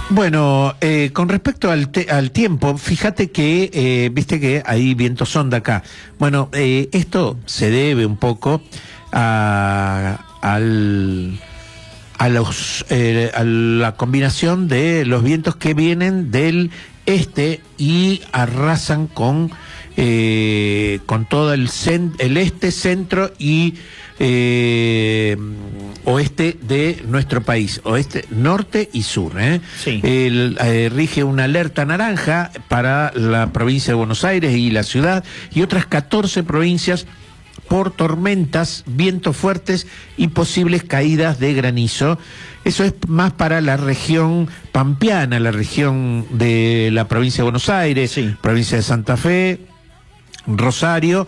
Bueno, con respecto al tiempo, fíjate que, viste que hay viento sonda acá. Bueno, esto se debe un poco a la combinación de los vientos que vienen del este y arrasan con todo el este, centro y oeste de nuestro país, oeste, norte y sur. Sí. Rige una alerta naranja para la provincia de Buenos Aires y la ciudad y otras 14 provincias por tormentas, vientos fuertes y posibles caídas de granizo. Eso es más para la región pampeana, la región de la provincia de Buenos Aires, sí, provincia de Santa Fe, Rosario,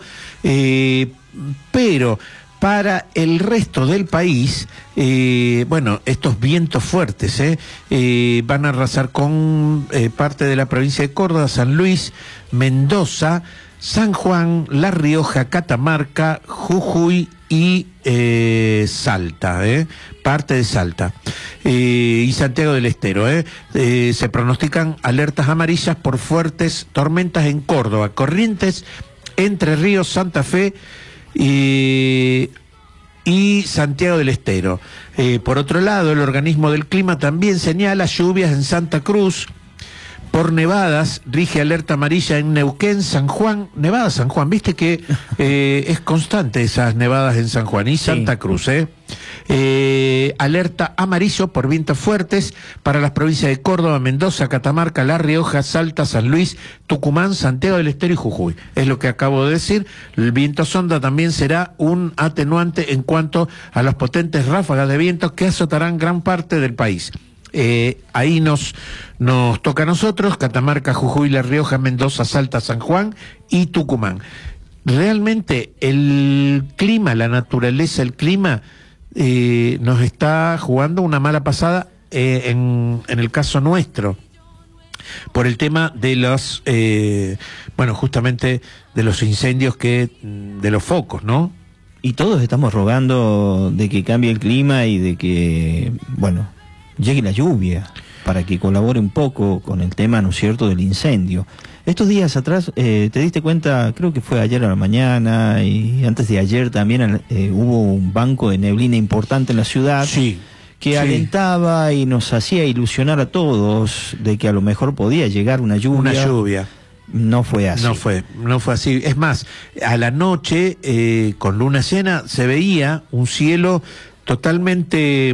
pero para el resto del país, bueno, estos vientos fuertes van a arrasar con parte de la provincia de Córdoba, San Luis, Mendoza, San Juan, La Rioja, Catamarca, Jujuy y Salta, parte de Salta, y Santiago del Estero. Se pronostican alertas amarillas por fuertes tormentas en Córdoba, Corrientes, Entre Ríos, Santa Fe y Santiago del Estero. Por otro lado, el organismo del clima también señala lluvias en Santa Cruz. Por nevadas, rige alerta amarilla en Neuquén, San Juan, Nevada San Juan, viste que es constante esas nevadas en San Juan y Santa Cruz. Alerta amarillo por vientos fuertes para las provincias de Córdoba, Mendoza, Catamarca, La Rioja, Salta, San Luis, Tucumán, Santiago del Estero y Jujuy. Es lo que acabo de decir. El viento sonda también será un atenuante en cuanto a las potentes ráfagas de vientos que azotarán gran parte del país. Ahí nos toca a nosotros, Catamarca, Jujuy, La Rioja, Mendoza, Salta, San Juan y Tucumán. Realmente el clima, la naturaleza, el clima nos está jugando una mala pasada en el caso nuestro, por el tema de los, bueno, justamente de los incendios de los focos, ¿no? Y todos estamos rogando de que cambie el clima y de que, bueno, llegue la lluvia para que colabore un poco con el tema, ¿no es cierto?, del incendio. Estos días atrás, te diste cuenta, creo que fue ayer a la mañana y antes de ayer también hubo un banco de neblina importante en la ciudad. Sí, que sí, alentaba y nos hacía ilusionar a todos de que a lo mejor podía llegar una lluvia. Una lluvia. No fue así. No fue así. Es más, a la noche, con luna llena, se veía un cielo totalmente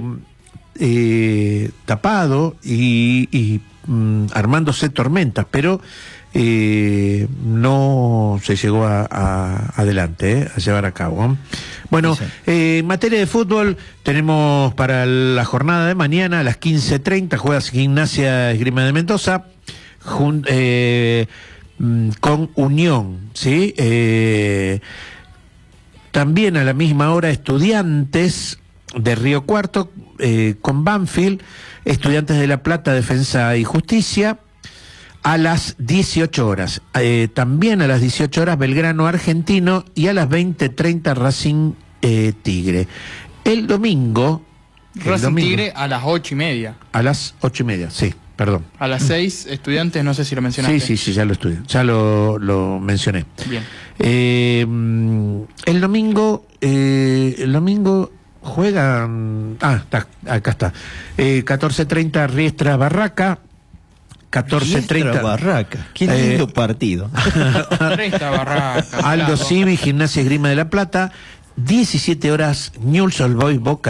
tapado y armándose tormentas, pero no se llegó adelante a llevar a cabo. Bueno, sí. En materia de fútbol, tenemos para la jornada de mañana a las 15:30 juega Gimnasia Esgrima de Mendoza con Unión, ¿sí? También a la misma hora Estudiantes de Río Cuarto con Banfield, Estudiantes de La Plata, Defensa y Justicia, a las 18 horas. También a las 18 horas Belgrano Argentino y a las 20:30 Racing Tigre. El domingo... Racing Tigre a las 8:30. A las 8:30, sí, perdón. A las 6, Estudiantes, no sé si lo mencionaste. Sí, ya lo estudié, ya lo mencioné. Bien. El domingo juegan... acá está. 14:30 Riestra Barraca. 14:30 Barraca. Qué lindo partido. Riestra Barraca. Aldo Civi, Gimnasia Esgrima de La Plata. 17 horas Newell's Old Boys Boca